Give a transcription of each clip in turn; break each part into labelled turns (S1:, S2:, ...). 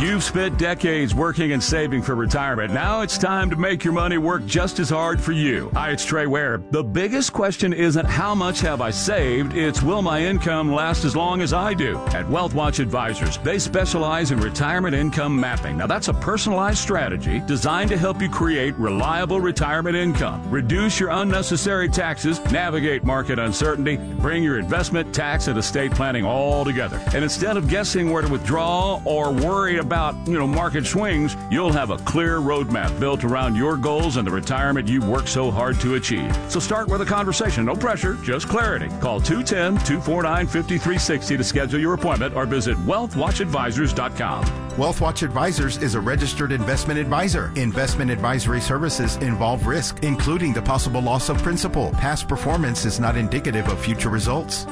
S1: You've spent decades working and saving for retirement. Now it's time to make your money work just as hard for you. Hi, it's Trey Ware. The biggest question isn't how much have I saved, it's will my income last as long as I do. At WealthWatch Advisors, they specialize in retirement income mapping. Now that's a personalized strategy designed to help you create reliable retirement income, reduce your unnecessary taxes, navigate market uncertainty, bring your investment, tax, and estate planning all together. And instead of guessing where to withdraw or worry about, market swings, you'll have a clear roadmap built around your goals and the retirement you've worked so hard to achieve. So start with a conversation. No pressure, just clarity. Call 210-249-5360 to schedule your appointment or visit wealthwatchadvisors.com.
S2: WealthWatch Advisors is a registered investment advisor. Investment advisory services involve risk, including the possible loss of principal. Past performance is not indicative of future results.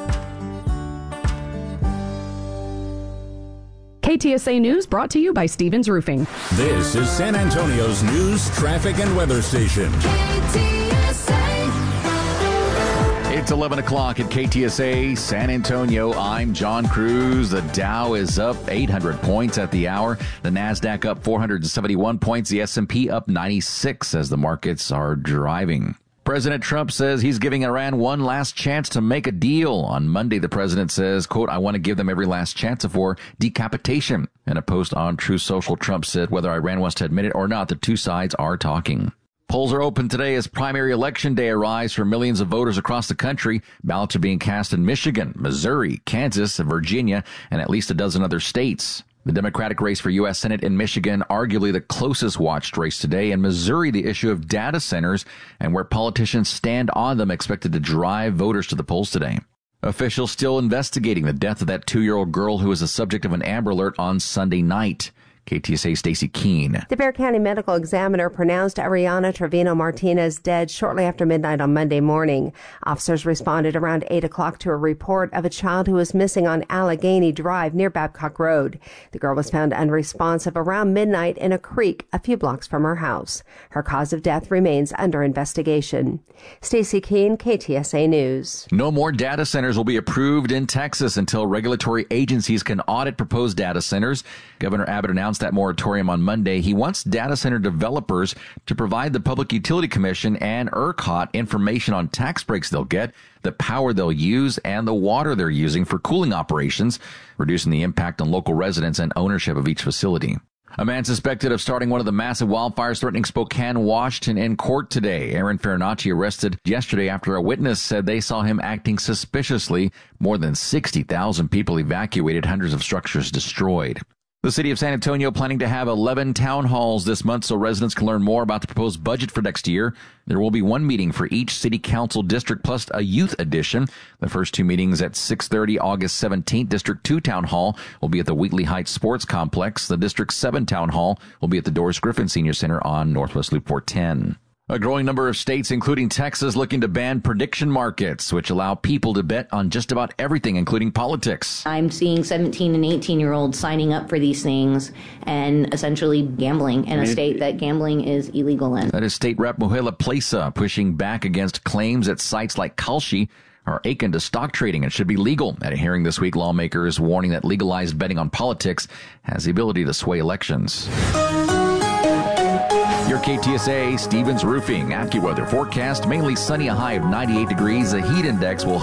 S3: KTSA News brought to you by Stevens Roofing.
S4: This is San Antonio's news, traffic, and weather station. KTSA.
S5: It's 11 o'clock at KTSA San Antonio. I'm John Cruz. The Dow is up 800 points at the hour. The NASDAQ up 471 points. The S&P up 96 as the markets are driving. President Trump says he's giving Iran one last chance to make a deal. On Monday, the president says, quote, I want to give them every last chance for decapitation. In a post on Truth Social, Trump said whether Iran wants to admit it or not, the two sides are talking. Polls are open today as primary election day arrives for millions of voters across the country. Ballots are being cast in Michigan, Missouri, Kansas, Virginia, and at least a dozen other states. The Democratic race for U.S. Senate in Michigan, arguably the closest watched race today. In Missouri, the issue of data centers and where politicians stand on them expected to drive voters to the polls today. Officials still investigating the death of that 2-year-old girl who was the subject of an Amber Alert on Sunday night. KTSA Stacey Keene.
S6: The Bexar County Medical Examiner pronounced Ariana Trevino Martinez dead shortly after midnight on Monday morning. Officers responded around 8 o'clock to a report of a child who was missing on Allegheny Drive near Babcock Road. The girl was found unresponsive around midnight in a creek a few blocks from her house. Her cause of death remains under investigation. Stacey Keene, KTSA News.
S5: No more data centers will be approved in Texas until regulatory agencies can audit proposed data centers. Governor Abbott announced that moratorium on Monday. He wants data center developers to provide the Public Utility Commission and ERCOT information on tax breaks they'll get, the power they'll use, and the water they're using for cooling operations, reducing the impact on local residents and ownership of each facility. A man suspected of starting one of the massive wildfires threatening Spokane, Washington, in court today. Aaron Farinacci arrested yesterday after a witness said they saw him acting suspiciously. More than 60,000 people evacuated, hundreds of structures destroyed. The city of San Antonio planning to have 11 town halls this month so residents can learn more about the proposed budget for next year. There will be one meeting for each city council district plus a youth edition. The first two meetings at 6:30 August 17th. District 2 town hall will be at the Wheatley Heights Sports Complex. The District 7 town hall will be at the Doris Griffin Senior Center on Northwest Loop 410. A growing number of states, including Texas, looking to ban prediction markets, which allow people to bet on just about everything, including politics.
S7: I'm seeing 17 and 18-year-olds signing up for these things and essentially gambling in a state that gambling is illegal in.
S5: That is State Rep Muhela Plesa pushing back against claims that sites like Kalshi are akin to stock trading and should be legal. At a hearing this week, lawmakers warning that legalized betting on politics has the ability to sway elections. Your KTSA Stevens Roofing AccuWeather forecast, mainly sunny, a high of 98 degrees. The heat index will